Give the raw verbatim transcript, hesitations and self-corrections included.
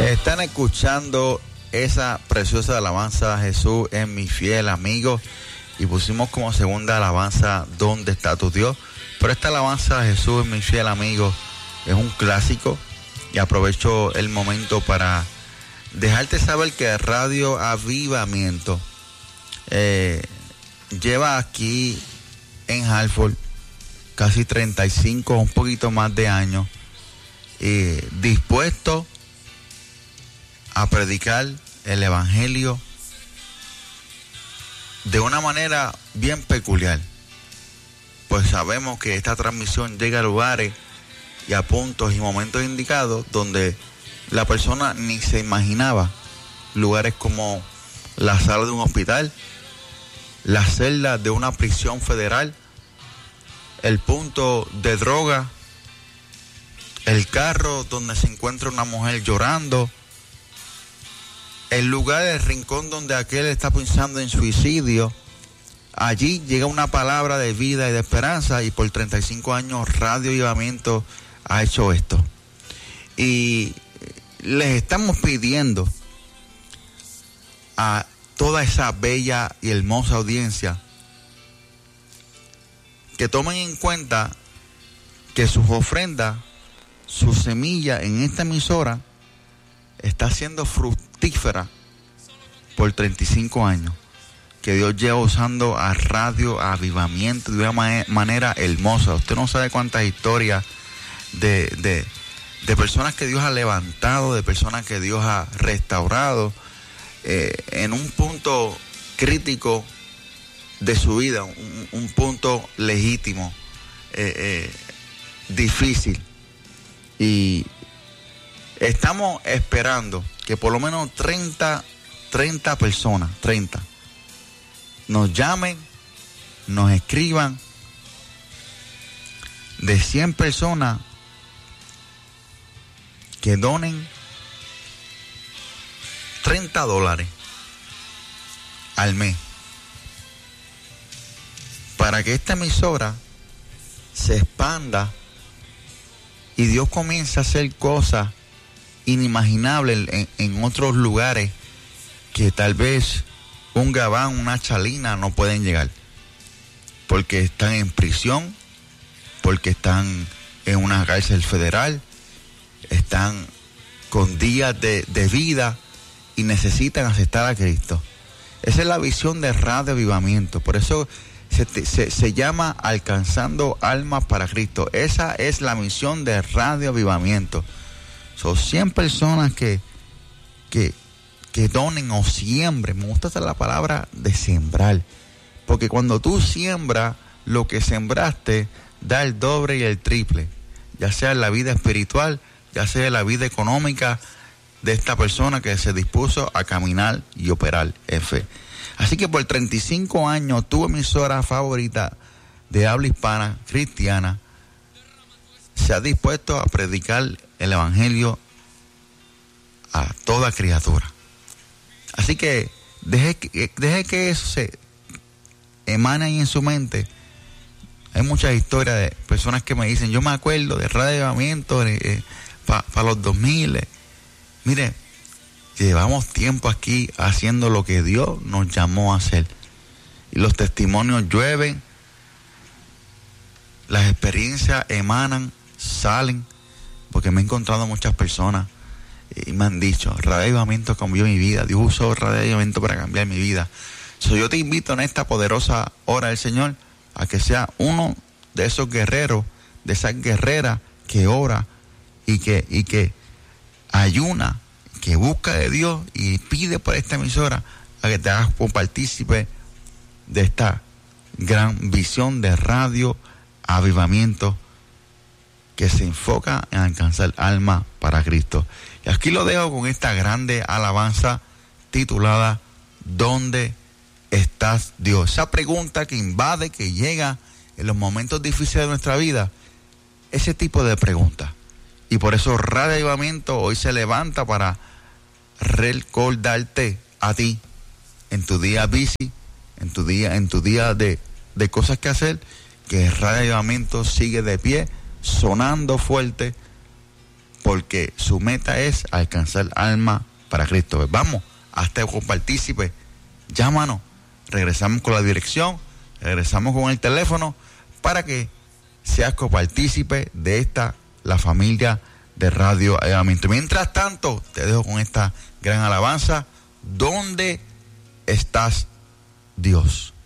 Están escuchando esa preciosa alabanza, Jesús es mi fiel amigo, y pusimos como segunda alabanza ¿Dónde está tu Dios? Pero esta alabanza, Jesús es mi fiel amigo, es un clásico, y aprovecho el momento para dejarte saber que Radio Avivamiento eh, lleva aquí en Hartford casi treinta y cinco, un poquito más de años, eh, dispuesto a predicar el evangelio de una manera bien peculiar, pues sabemos que esta transmisión llega a lugares y a puntos y momentos indicados donde la persona ni se imaginaba, lugares como la sala de un hospital, la celda de una prisión federal, el punto de droga, el carro donde se encuentra una mujer llorando, el lugar, el rincón donde aquel está pensando en suicidio. Allí llega una palabra de vida y de esperanza, y por treinta y cinco años Radio Avivamiento ha hecho esto. Y les estamos pidiendo a toda esa bella y hermosa audiencia que tomen en cuenta que sus ofrendas, su semilla en esta emisora está siendo fructífera por treinta y cinco años, que Dios lleva usando a Radio Avivamiento de una ma- manera hermosa. Usted no sabe cuántas historias de, de, de personas que Dios ha levantado, de personas que Dios ha restaurado eh, en un punto crítico de su vida, un, un punto legítimo, eh, eh, difícil. Y estamos esperando que por lo menos treinta, treinta personas, treinta, nos llamen, nos escriban. De cien personas que donen treinta dólares al mes, para que esta emisora se expanda y Dios comience a hacer cosas inimaginables en, en otros lugares que tal vez un Gabán, una Chalina no pueden llegar, porque están en prisión, porque están en una cárcel federal, están con días de, de vida y necesitan aceptar a Cristo. Esa es la visión de Radio Avivamiento. Por eso se, se, se llama Alcanzando Almas para Cristo. Esa es la misión de Radio Avivamiento. Son cien personas que, que, que donen o siembren. Me gusta hacer la palabra de sembrar, porque cuando tú siembras, lo que sembraste da el doble y el triple, ya sea en la vida espiritual, ya sea en la vida económica de esta persona que se dispuso a caminar y operar en fe. Así que por treinta y cinco años, tu emisora favorita de habla hispana cristiana se ha dispuesto a predicar el evangelio a toda criatura. Así que deje que, deje que eso se emane ahí en su mente. Hay muchas historias de personas que me dicen, yo me acuerdo de Radio Avivamiento eh, para pa los dos mil. Eh. Mire, llevamos tiempo aquí haciendo lo que Dios nos llamó a hacer. Y los testimonios llueven, las experiencias emanan, salen, porque me he encontrado muchas personas y me han dicho, Radio Avivamiento cambió mi vida, Dios usó Radio Avivamiento para cambiar mi vida. So, yo te invito en esta poderosa hora del Señor a que sea uno de esos guerreros, de esas guerreras que ora y que, y que ayuna, que busca de Dios y pide por esta emisora a que te hagas un partícipe de esta gran visión de Radio Avivamiento que se enfoca en alcanzar alma para Cristo. Y aquí lo dejo con esta grande alabanza titulada ¿Dónde estás, Dios? Esa pregunta que invade, que llega en los momentos difíciles de nuestra vida, ese tipo de preguntas. Y por eso Radio Avivamiento hoy se levanta para recordarte a ti en tu día busy, en tu día, en tu día de, de cosas que hacer, que Radio Avivamiento sigue de pie, sonando fuerte, porque su meta es alcanzar alma para Cristo. Pues vamos, hasta copartícipe, llámanos, regresamos con la dirección, regresamos con el teléfono para que seas copartícipe de esta, la familia de Radio Avivamiento. Mientras tanto, te dejo con esta gran alabanza. ¿Dónde estás, Dios?